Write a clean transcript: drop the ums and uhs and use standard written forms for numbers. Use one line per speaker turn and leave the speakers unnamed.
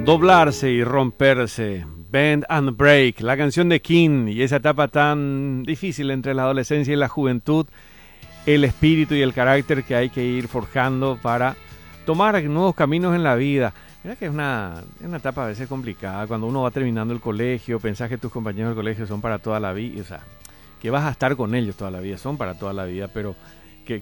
Doblarse y romperse, Bend and Break, la canción de King y esa etapa tan difícil entre la adolescencia y la juventud, el espíritu y el carácter que hay que ir forjando para tomar nuevos caminos en la vida. Mira que es una etapa a veces complicada, cuando uno va terminando el colegio, pensás que tus compañeros del colegio son para toda la vida, o sea, que vas a estar con ellos toda la vida, son para toda la vida, pero